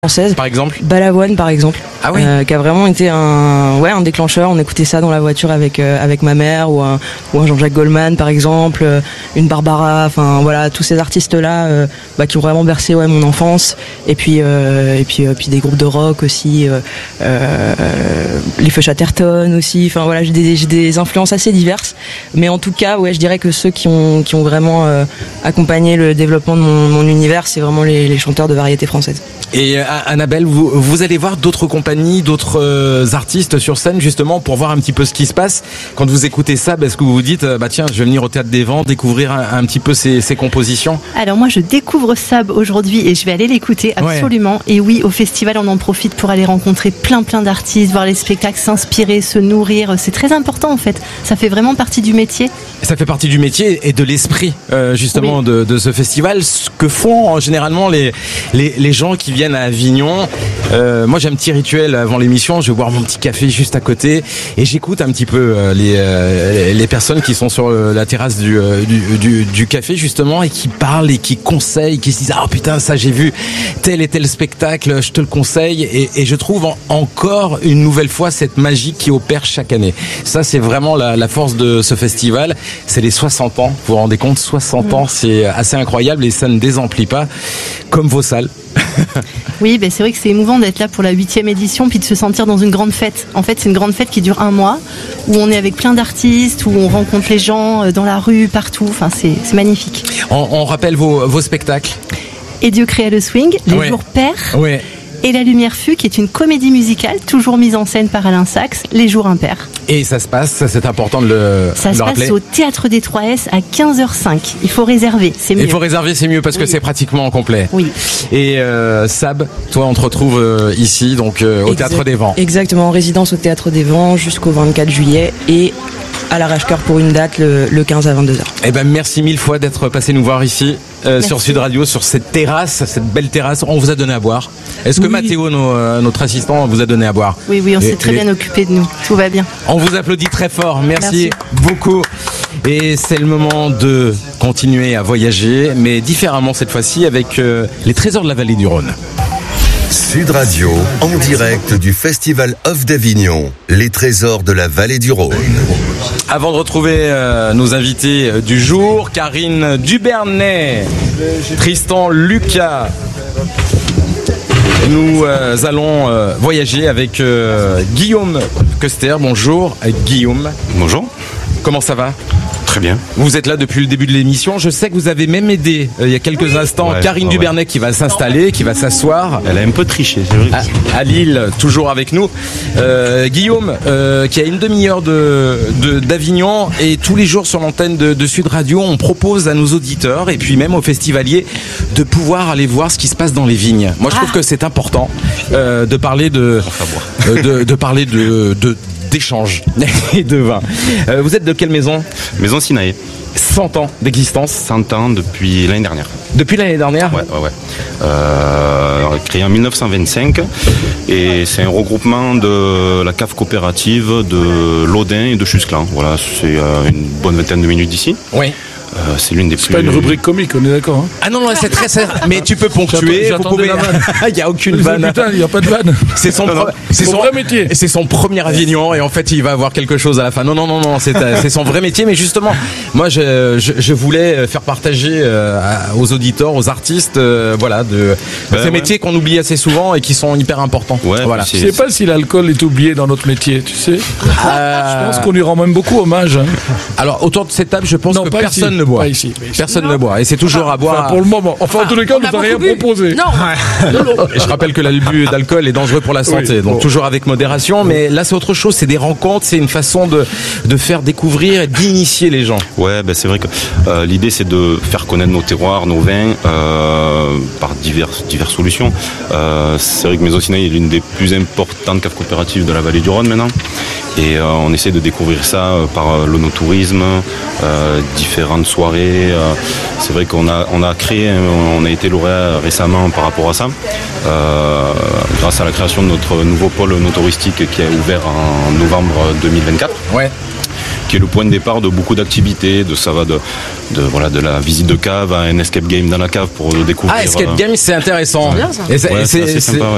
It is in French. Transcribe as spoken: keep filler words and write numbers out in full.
française. Par exemple Balavoine par exemple, ah oui. euh, qui a vraiment été un, ouais, un déclencheur. On écoutait ça dans la voiture avec, euh, avec ma mère, ou un, ou un Jean-Jacques Goldman par exemple, euh, une Barbara, enfin voilà, tous ces artistes-là euh, bah, qui ont vraiment bercé ouais, mon enfance. Et puis, euh, et puis, euh, puis des groupes de rock aussi, euh, euh, les Feux Chatterton aussi, enfin voilà, j'ai des, j'ai des influences assez diverses. Mais en tout cas, ouais, je dirais que ceux qui ont, qui ont vraiment euh, accompagné le développement de mon, mon univers, c'est vraiment les, les chanteurs de variété française. Et euh, Annabelle, vous, vous allez voir d'autres compagnies, d'autres euh, artistes sur scène justement pour voir un petit peu ce qui se passe. Quand vous écoutez ça, est-ce que vous vous dites, bah tiens, je vais venir au Théâtre des Vents, découvrir un, un petit peu ses, ses compositions? Alors moi, je découvre Sab aujourd'hui et je vais aller l'écouter absolument. Ouais. Et oui, au festival, on en profite pour aller rencontrer plein plein d'artistes, voir les spectacles, s'inspirer, se nourrir. C'est très important en fait. Ça fait vraiment partie du métier. Ça fait partie du métier et de l'esprit euh, justement oui. de, de ce festival. Ce que font généralement les, les, les gens qui viennent à Avignon. Euh, moi j'ai un petit rituel avant l'émission, je vais boire mon petit café juste à côté et j'écoute un petit peu euh, les, euh, les personnes qui sont sur euh, la terrasse du, euh, du, du, du café justement et qui parlent et qui conseillent, qui se disent ah putain ça j'ai vu tel et tel spectacle, je te le conseille et, et je trouve en, encore une nouvelle fois cette magie qui opère chaque année. Ça c'est vraiment la, la force de ce festival, c'est les soixante ans, vous vous rendez compte, soixante mmh. ans, c'est assez incroyable et ça ne désemplit pas comme vos salles. Oui, ben c'est vrai que c'est émouvant d'être là pour la huitième édition puis de se sentir dans une grande fête. En fait, c'est une grande fête qui dure un mois où on est avec plein d'artistes, où on rencontre les gens dans la rue, partout. Enfin, c'est, c'est magnifique. On, on rappelle vos, vos spectacles. Et Dieu créa le swing, Les ouais. jours pairs. Ouais. Et La Lumière fut, qui est une comédie musicale, toujours mise en scène par Alain Sachs, Les jours impairs. Et ça se passe, ça c'est important de le, ça de le rappeler. Ça se passe au Théâtre des trois S à quinze heures cinq. Il faut réserver, c'est mieux. Il faut réserver, c'est mieux parce oui. que c'est pratiquement complet. Oui. Et euh, Sab, toi on te retrouve euh, ici, donc euh, au exact, Théâtre des Vents. Exactement, en résidence au Théâtre des Vents jusqu'au vingt-quatre juillet et à l'Arrache-Cœur pour une date le, le quinze à vingt-deux heures. Eh ben merci mille fois d'être passé nous voir ici euh, sur Sud Radio, sur cette terrasse, cette belle terrasse. On vous a donné à boire. Est-ce que oui. Mathéo, nos, euh, notre assistant, vous a donné à boire? Oui, oui, on et, s'est très et... bien occupé de nous. Tout va bien. On vous applaudit très fort. Merci, merci beaucoup. Et c'est le moment de continuer à voyager, mais différemment cette fois-ci avec euh, les trésors de la vallée du Rhône. Sud Radio, en direct du Festival Off d'Avignon, les trésors de la vallée du Rhône. Avant de retrouver euh, nos invités euh, du jour, Karine Dubernay, Tristan Lucas, nous euh, allons euh, voyager avec euh, Guillaume Koester. Bonjour Guillaume. Bonjour. Comment ça va ? Très bien. Vous êtes là depuis le début de l'émission. Je sais que vous avez même aidé euh, il y a quelques oui. instants ouais, Karine ouais, Dubernay ouais. qui va s'installer, qui va s'asseoir. Elle a un peu triché, c'est vrai. À, à Lille, toujours avec nous. Euh, Guillaume, euh, qui a une demi-heure de, de, d'Avignon et tous les jours sur l'antenne de, de Sud Radio, on propose à nos auditeurs et puis même aux festivaliers de pouvoir aller voir ce qui se passe dans les vignes. Moi, je trouve ah. que c'est important euh, de parler de, euh, de, de parler de, de d'échanges et de vin. Euh, vous êtes de quelle maison ? Maison Sinaï. cent ans d'existence. cent ans depuis l'année dernière. Depuis l'année dernière ? Ouais, ouais, ouais. Euh, créé en dix-neuf cent vingt-cinq et c'est un regroupement de la cave coopérative de Laudin et de Chusclan. Voilà, c'est euh, une bonne vingtaine de minutes d'ici. Oui. Euh, c'est l'une des c'est plus. C'est pas une rubrique comique, on est d'accord. Hein ah non, non, c'est très simple. Mais tu peux ponctuer. J'attends, vous pouvez... la vanne. Il n'y a aucune vanne. Putain, il n'y a pas de vanne. C'est son, pro... c'est son, son vrai métier. C'est son premier Avignon et en fait, il va avoir quelque chose à la fin. Non, non, non, non, c'est, c'est son vrai métier. Mais justement, moi, je, je, je voulais faire partager euh, aux auditeurs, aux artistes, euh, voilà, de, ben, de ces ouais. métiers qu'on oublie assez souvent et qui sont hyper importants. Ouais, voilà. Je ne sais pas si l'alcool est oublié dans notre métier, tu sais. Euh... Je pense qu'on lui rend même beaucoup hommage. Hein. Alors, autour de cette table, je pense non, que personne ici. ne boit. Pas ici. Personne ne boit et c'est toujours enfin, à boire. Enfin, pour le moment. Enfin, en tous les cas, on ne nous a rien bu. proposé. Non. Et je rappelle que l'abus d'alcool est dangereux pour la santé, oui, donc bon. toujours avec modération. Mais là, c'est autre chose. C'est des rencontres, c'est une façon de de faire découvrir et d'initier les gens. Ouais, ben c'est vrai que euh, l'idée c'est de faire connaître nos terroirs, nos vins euh, par diverses diverses solutions. Euh, c'est vrai que Maison Sinaï est l'une des plus importantes caves coopératives de la vallée du Rhône maintenant. Et euh, on essaie de découvrir ça euh, par euh, l'onotourisme, euh, différentes soirées. Euh, c'est vrai qu'on a, on a créé, on a été lauréat récemment par rapport à ça, euh, grâce à la création de notre nouveau pôle onotouristique qui est ouvert en novembre deux mille vingt-quatre. Ouais. Qui est le point de départ de beaucoup d'activités, de ça va de, de voilà de la visite de cave à un escape game dans la cave pour découvrir. Ah, escape euh... game, c'est intéressant. C'est bien ça. Et c'est, ouais, c'est, c'est, c'est, sympa, ouais.